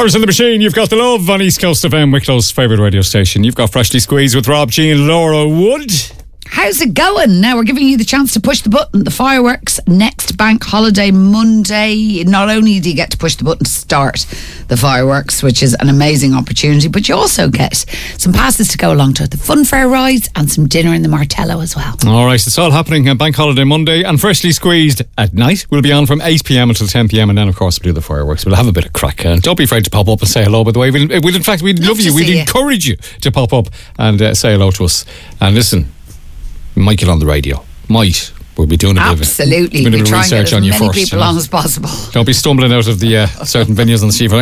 Flowers in the Machine, you've got the love on East Coast FM, Wicklow's favourite radio station. You've got Freshly Squeezed with Rob G and Laura Wood. How's it going? Now we're giving you the chance to push the button. The fireworks next bank holiday Monday. Not only do you get to push the button to start the fireworks, which is an amazing opportunity, but you also get some passes to go along to the fun fair rides and some dinner in the Martello as well. All right, it's all happening on bank holiday Monday, and Freshly Squeezed at night. We'll be on from 8 p.m. until 10 p.m, and then of course we'll do the fireworks. We'll have a bit of crack, and don't be afraid to pop up and say hello, by the way. We'd in fact, we'd love you. We'd encourage you to pop up and say hello to us. And listen, we might get on the radio. We'll be doing a bit of absolutely. We'll try research and get as many people on as possible. Don't be stumbling out of the certain venues on the sea.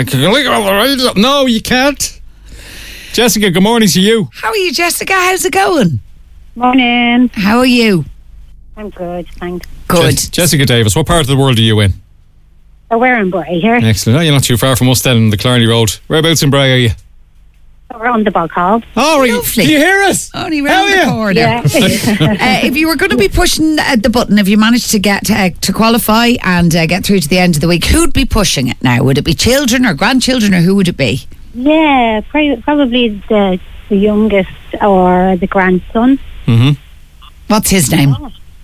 No, you can't. Jessica, good morning to you. How are you, Jessica? How's it going? Morning. How are you? I'm good, thanks. Good. Jessica Davis, what part of the world are you in? We're in Bray here. Excellent. Oh, you're not too far from us then, on the Clarny Road. Whereabouts in Bray are you? We're on the Bog Hall. Oh, right. Lovely. Can you hear us? Only round the corner. Yeah. If you were going to be pushing the button, if you managed to get to qualify and get through to the end of the week, who'd be pushing it now? Would it be children or grandchildren, or who would it be? Yeah, probably the youngest or the grandson. Mm-hmm. What's his name?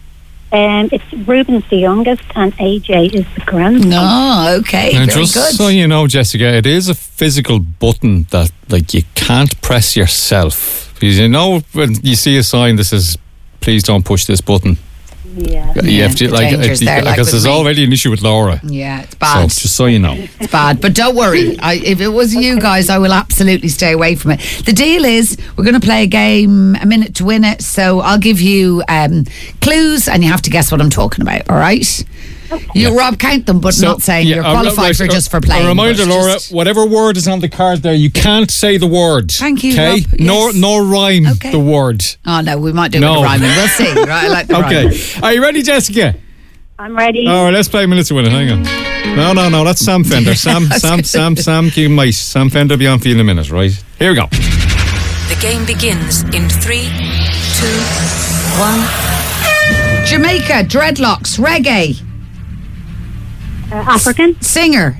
It's Ruben's the youngest and AJ is the grandson. Oh, okay. Now, very just good. so you know, Jessica, it is a physical button that you can't press yourself. Because when you see a sign that says, please don't push this button. Yeah. You have to, because there's already an issue with Laura. Yeah, it's bad. So, just so you know. It's bad. But don't worry. If it was you guys, I will absolutely stay away from it. The deal is, we're going to play a game, a minute to win it. So I'll give you clues and you have to guess what I'm talking about, all right? You, Rob, count them, but not saying you're qualified for just for playing. A reminder, Laura, whatever word is on the card there, you can't say the word. Thank you, okay? Rob. Yes. Nor rhyme the word. Oh, no, we might do it with the rhyming. We'll see. Right, I like the rhyming. Okay. Are you ready, Jessica? I'm ready. All right, let's play a minute to win it. Hang on. No, that's Sam Fender. Sam, keep mice. Sam Fender will be on for you in a minute, right? Here we go. The game begins in 3, 2, 1. Jamaica, dreadlocks, reggae. African. Singer.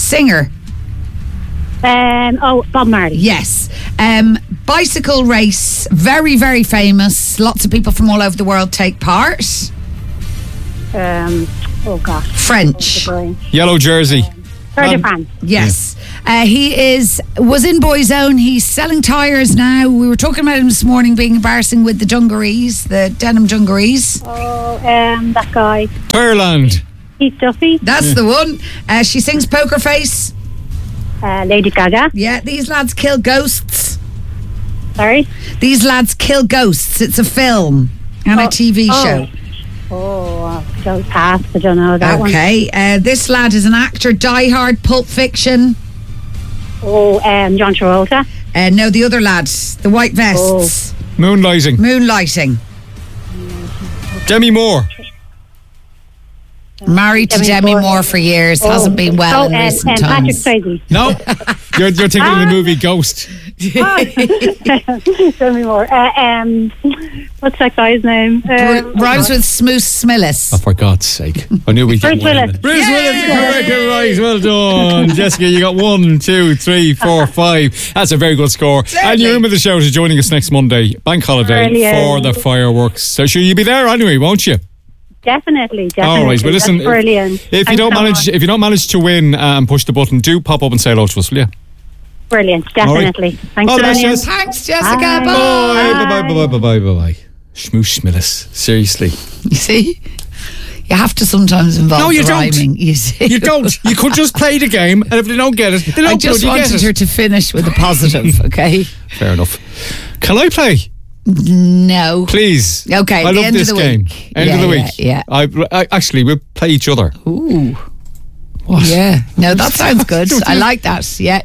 Bob Marley. Yes. Bicycle race, very, very famous. Lots of people from all over the world take part. French. Yellow jersey. Tour de France. Yes. He was in Boyzone. He's selling tyres now. We were talking about him this morning being embarrassing with the dungarees, the denim dungarees. That guy. Ireland. Heath Duffy. That's the one. She sings Poker Face. Lady Gaga. Yeah, these lads kill ghosts. Sorry? These lads kill ghosts. It's a film and a TV show. Don't pass. I don't know that one. Okay. This lad is an actor. Die Hard, Pulp Fiction. John Travolta. No, the other lad. The white vests. Moonlighting. Demi Moore. Married to Demi Moore for years. Hasn't been well in recent times. Patrick Swayze. No. You're thinking of the movie Ghost. Demi Moore. What's that guy's name? Rhymes with Smooth Smillis. Oh, for God's sake. I knew we'd get Bruce Willis. Bruce Willis, correct, right. Well done. Jessica, you got 1, 2, 3, 4, 5. That's a very good score. Certainly. And you're in with the show to joining us next Monday, bank holiday, for the fireworks. So sure, you'll be there anyway, won't you? Definitely. All right, but listen, that's brilliant. If you don't manage to win and push the button, do pop up and say hello to us, will you? Brilliant, definitely. Right. Thanks all a million. Jess. Thanks, Jessica. Bye. Bye. Schmoosh Smillis. Seriously. You see? You have to sometimes involve No, you the don't. rhyming. You see? You don't. You could just play the game, and if they don't get it, they don't I just wanted her to finish with a positive, okay? Fair enough. Can I play? No. Please. Okay, I the love end this of the game. week. End of the week. Yeah. I actually, we'll play each other. Ooh. What? Yeah. No, that sounds good. I like that. Yeah.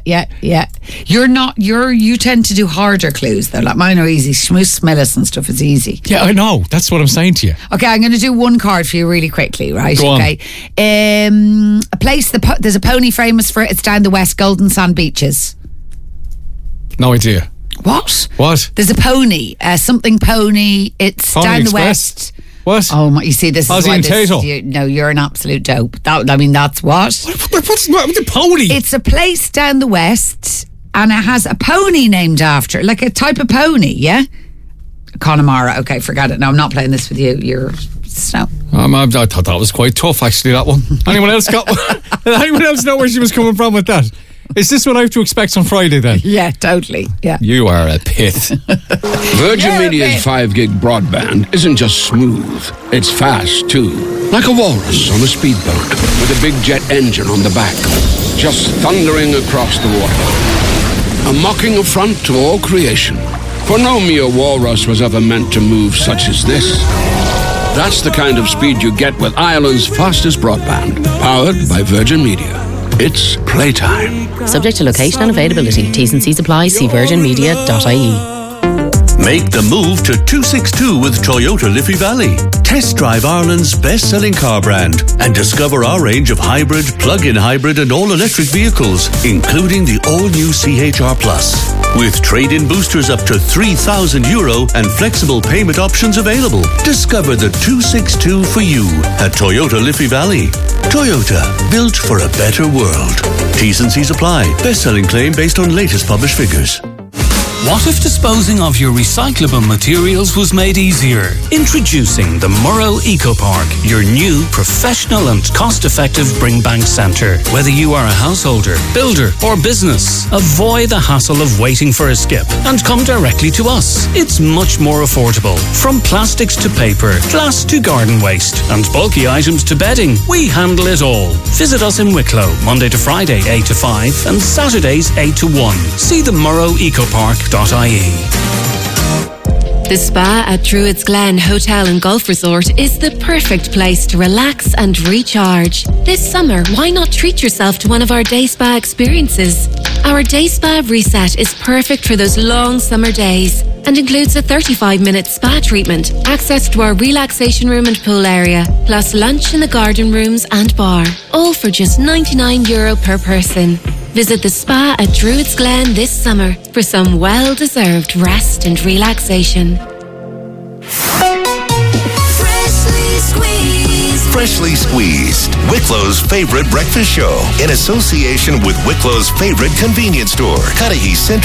You tend to do harder clues though. Like mine are easy. Schmooze Smillis and stuff is easy. Yeah, I know. That's what I'm saying to you. Okay, I'm going to do one card for you really quickly, right? Go on. Okay. A place, there's a pony famous for it. It's down the west, Golden Sand Beaches. No idea. What? What? There's a pony, something pony. It's Pony down Express? the west. What? Oh my! You see, this is why Ozzy and Tato. no, you're an absolute dope. That's what. What's with the pony? It's a place down the west, and it has a pony named after, like a type of pony. Yeah, Connemara. Okay, forget it. No, I'm not playing this with you. You're so. I thought that was quite tough, actually. That one. Anyone else got? Anyone else know where she was coming from with that? Is this what I have to expect on Friday then? Yeah, totally. Yeah. You are a pith. Virgin Media's 5 gig broadband isn't just smooth, it's fast too. Like a walrus on a speedboat with a big jet engine on the back, just thundering across the water. A mocking affront to all creation. For no mere walrus was ever meant to move such as this. That's the kind of speed you get with Ireland's fastest broadband, powered by Virgin Media. It's playtime. Subject to location and availability. T's and C's apply. See virginmedia.ie. Make the move to 262 with Toyota Liffey Valley. Test drive Ireland's best-selling car brand and discover our range of hybrid, plug-in hybrid and all-electric vehicles, including the all-new CHR Plus. With trade-in boosters up to €3,000 and flexible payment options available. Discover the 262 for you at Toyota Liffey Valley. Toyota, built for a better world. T's and C's apply. Best-selling claim based on latest published figures. What if disposing of your recyclable materials was made easier? Introducing the Murrow Eco Park, your new professional and cost-effective bring bank centre. Whether you are a householder, builder or business, avoid the hassle of waiting for a skip and come directly to us. It's much more affordable. From plastics to paper, glass to garden waste and bulky items to bedding, we handle it all. Visit us in Wicklow, Monday to Friday 8 to 5 and Saturdays 8 to 1. See the murrowecopark.ie. The spa at Druids Glen Hotel and Golf Resort is the perfect place to relax and recharge. This summer, why not treat yourself to one of our day spa experiences? Our day spa reset is perfect for those long summer days and includes a 35-minute spa treatment, access to our relaxation room and pool area, plus lunch in the garden rooms and bar, all for just €99 per person. Visit the spa at Druids Glen this summer for some well-deserved rest and relaxation. Freshly Squeezed, Wicklow's favorite breakfast show, in association with Wicklow's favorite convenience store, Cudahy Central.